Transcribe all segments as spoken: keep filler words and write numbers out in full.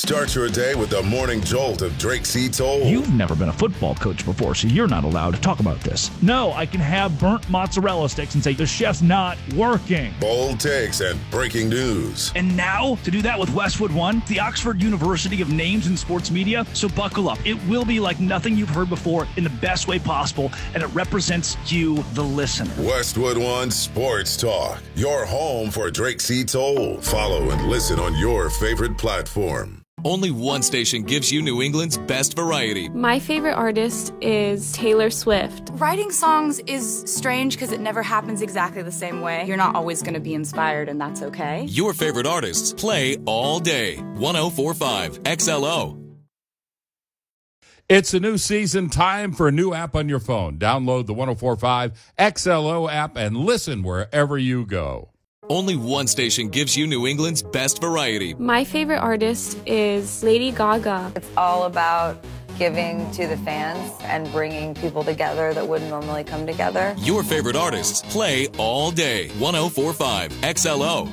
Start your day with the morning jolt of Drake C. Toll. You've never been a football coach before, so you're not allowed to talk about this. No, I can have burnt mozzarella sticks and say the chef's not working. Bold takes and breaking news. And now, to do that with Westwood One, the Oxford University of names in sports media, so buckle up. It will be like nothing you've heard before in the best way possible, and it represents you, the listener. Westwood One Sports Talk, your home for Drake C. Toll. Follow and listen on your favorite platform. Only one station gives you New England's best variety. My favorite artist is Taylor Swift. Writing songs is strange because it never happens exactly the same way. You're not always going to be inspired, and that's okay. Your favorite artists play all day. one oh four point five X L O. It's a new season, time for a new app on your phone. Download the one oh four point five X L O app and listen wherever you go. Only one station gives you New England's best variety. My favorite artist is Lady Gaga. It's all about giving to the fans and bringing people together that wouldn't normally come together. Your favorite artists play all day. one oh four point five X L O.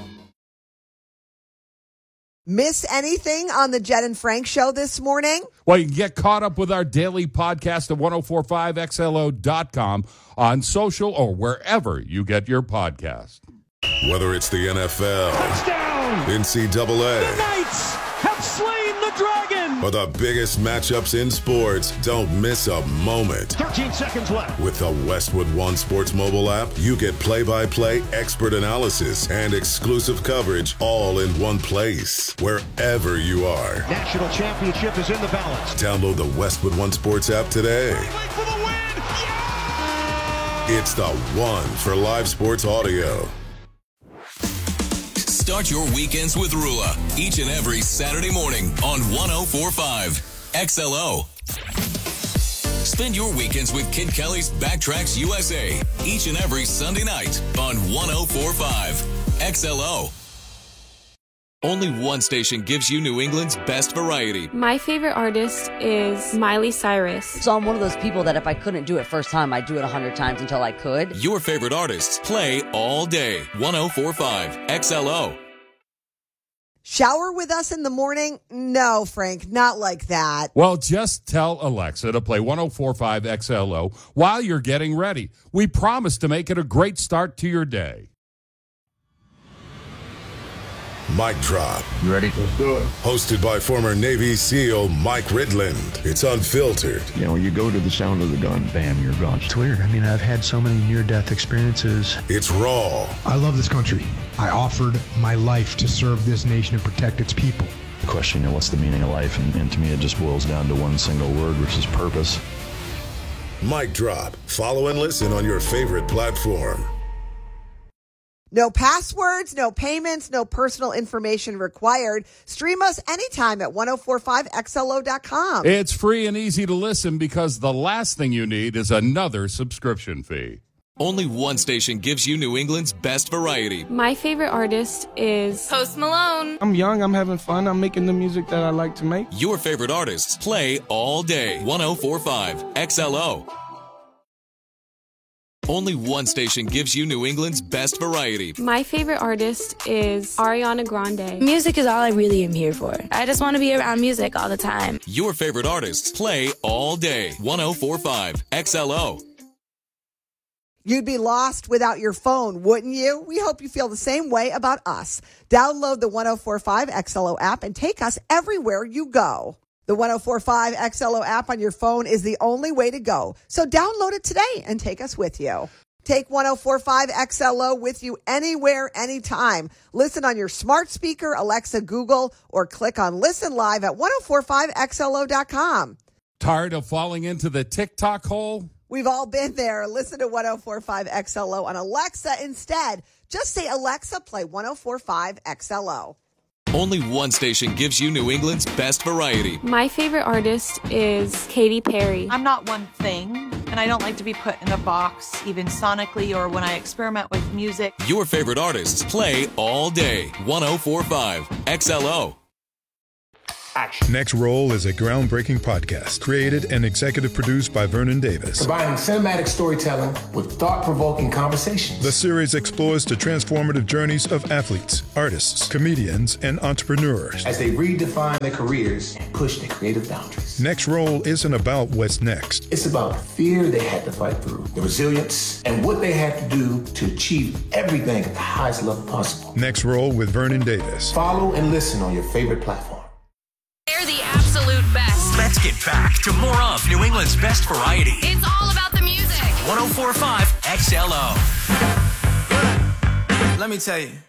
Miss anything on the Jen and Frank show this morning? Well, you can get caught up with our daily podcast at ten forty-five X L O dot com, on social, or wherever you get your podcast. Whether it's the N F L, Touchdown! N C double A, The Knights have slain the dragon! or the biggest matchups in sports, don't miss a moment. thirteen seconds left. With the Westwood One Sports mobile app, you get play-by-play expert analysis and exclusive coverage all in one place, wherever you are. National championship is in the balance. Download the Westwood One Sports app today. For the win! Yeah! It's the one for live sports audio. Start your weekends with Rula each and every Saturday morning on one oh four point five X L O. Spend your weekends with Kid Kelly's Backtracks U S A each and every Sunday night on one oh four point five X L O. Only one station gives you New England's best variety. My favorite artist is Miley Cyrus. So I'm one of those people that if I couldn't do it first time, I'd do it a hundred times until I could. Your favorite artists play all day. one oh four point five X L O. Shower with us in the morning? No, Frank, not like that. Well, just tell Alexa to play ten forty-five X L O while you're getting ready. We promise to make it a great start to your day. Mic Drop. You ready? Let's do it. Hosted by former Navy SEAL Mike Ridland. It's unfiltered. You know, you go to the sound of the gun, bam, you're gone. It's weird. I mean, I've had so many near-death experiences. It's raw. I love this country. I offered my life to serve this nation and protect its people. The question, you know, what's the meaning of life? And, and to me, it just boils down to one single word, which is purpose. Mic Drop. Follow and listen on your favorite platform. No passwords, no payments, no personal information required. Stream us anytime at ten forty-five X L O dot com. It's free and easy to listen because the last thing you need is another subscription fee. Only one station gives you New England's best variety. My favorite artist is Post Malone. I'm young, I'm having fun, I'm making the music that I like to make. Your favorite artists play all day. one oh four point five X L O. Only one station gives you New England's best variety. My favorite artist is Ariana Grande. Music is all I really am here for. I just want to be around music all the time. Your favorite artists play all day. one oh four point five X L O. You'd be lost without your phone, wouldn't you? We hope you feel the same way about us. Download the ten forty-five X L O app and take us everywhere you go. The ten forty-five X L O app on your phone is the only way to go. So download it today and take us with you. Take ten forty-five X L O with you anywhere, anytime. Listen on your smart speaker, Alexa, Google, or click on Listen Live at ten forty-five X L O dot com. Tired of falling into the TikTok hole? We've all been there. Listen to ten forty-five X L O on Alexa instead. Just say, Alexa, play ten forty-five X L O. Only one station gives you New England's best variety. My favorite artist is Katy Perry. I'm not one thing, and I don't like to be put in a box, even sonically or when I experiment with music. Your favorite artists play all day. ten forty-five X L O. Action. Next Roll is a groundbreaking podcast created and executive produced by Vernon Davis. Combining cinematic storytelling with thought-provoking conversations. The series explores the transformative journeys of athletes, artists, comedians, and entrepreneurs as they redefine their careers and push their creative boundaries. Next Roll isn't about what's next. It's about the fear they had to fight through, the resilience, and what they had to do to achieve everything at the highest level possible. Next Roll with Vernon Davis. Follow and listen on your favorite platform. They're the absolute best. Let's get back to more of New England's best variety. It's all about the music. one oh four point five X L O. Let me tell you.